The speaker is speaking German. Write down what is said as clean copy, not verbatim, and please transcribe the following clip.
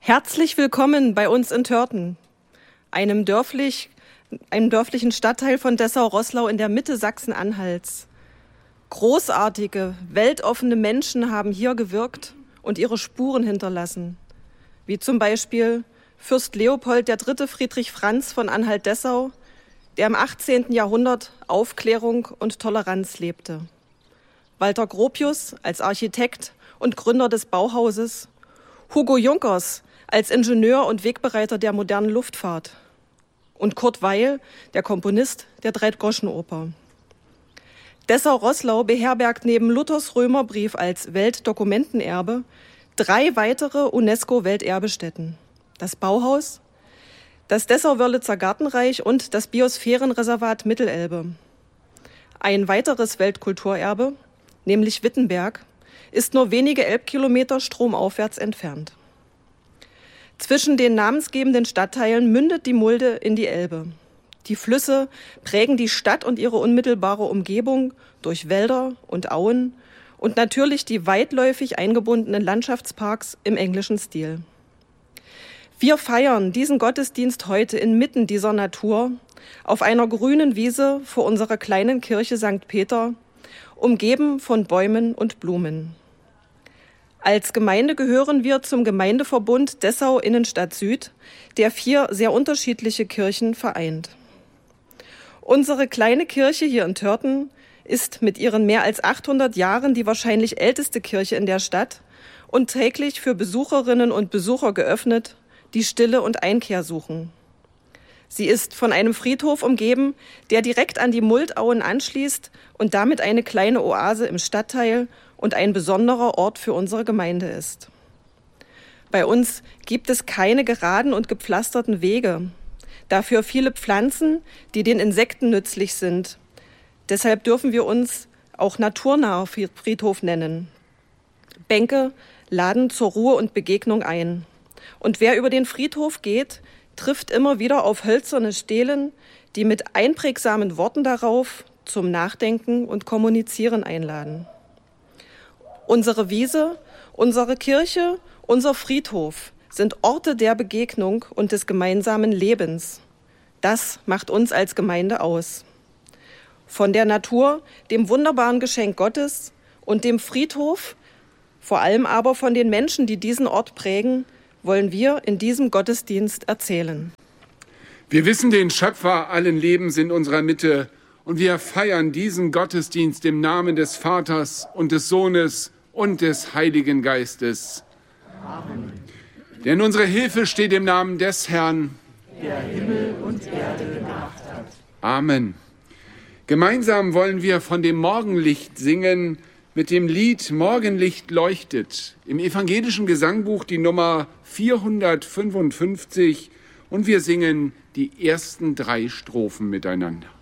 Herzlich willkommen bei uns in Törten, einem dörflichen Stadtteil von Dessau-Roßlau in der Mitte Sachsen-Anhalts. Großartige, weltoffene Menschen haben hier gewirkt und ihre Spuren hinterlassen, wie zum Beispiel Fürst Leopold III. Friedrich Franz von Anhalt-Dessau, der im 18. Jahrhundert Aufklärung und Toleranz lebte. Walter Gropius als Architekt und Gründer des Bauhauses, Hugo Junkers als Ingenieur und Wegbereiter der modernen Luftfahrt und Kurt Weill, der Komponist der Dreigroschenoper. Dessau-Roßlau beherbergt neben Luthers Römerbrief als Weltdokumentenerbe 3 weitere UNESCO-Welterbestätten: das Bauhaus, das Dessau-Wörlitzer Gartenreich und das Biosphärenreservat Mittelelbe. Ein weiteres Weltkulturerbe, nämlich Wittenberg, ist nur wenige Elbkilometer stromaufwärts entfernt. Zwischen den namensgebenden Stadtteilen mündet die Mulde in die Elbe. Die Flüsse prägen die Stadt und ihre unmittelbare Umgebung durch Wälder und Auen und natürlich die weitläufig eingebundenen Landschaftsparks im englischen Stil. Wir feiern diesen Gottesdienst heute inmitten dieser Natur auf einer grünen Wiese vor unserer kleinen Kirche St. Peter, umgeben von Bäumen und Blumen. Als Gemeinde gehören wir zum Gemeindeverbund Dessau Innenstadt Süd, der 4 sehr unterschiedliche Kirchen vereint. Unsere kleine Kirche hier in Törten ist mit ihren mehr als 800 Jahren die wahrscheinlich älteste Kirche in der Stadt und täglich für Besucherinnen und Besucher geöffnet, die Stille und Einkehr suchen. Sie ist von einem Friedhof umgeben, der direkt an die Muldauen anschließt und damit eine kleine Oase im Stadtteil und ein besonderer Ort für unsere Gemeinde ist. Bei uns gibt es keine geraden und gepflasterten Wege, dafür viele Pflanzen, die den Insekten nützlich sind. Deshalb dürfen wir uns auch naturnaher Friedhof nennen. Bänke laden zur Ruhe und Begegnung ein. Und wer über den Friedhof geht, trifft immer wieder auf hölzerne Stelen, die mit einprägsamen Worten darauf zum Nachdenken und Kommunizieren einladen. Unsere Wiese, unsere Kirche, unser Friedhof sind Orte der Begegnung und des gemeinsamen Lebens. Das macht uns als Gemeinde aus. Von der Natur, dem wunderbaren Geschenk Gottes und dem Friedhof, vor allem aber von den Menschen, die diesen Ort prägen, wollen wir in diesem Gottesdienst erzählen. Wir wissen den Schöpfer allen Lebens in unserer Mitte und wir feiern diesen Gottesdienst im Namen des Vaters und des Sohnes und des Heiligen Geistes. Amen. Denn unsere Hilfe steht im Namen des Herrn, der Himmel und Erde gemacht hat. Amen. Gemeinsam wollen wir von dem Morgenlicht singen mit dem Lied Morgenlicht leuchtet im evangelischen Gesangbuch die Nummer 455 und wir singen die ersten 3 Strophen miteinander.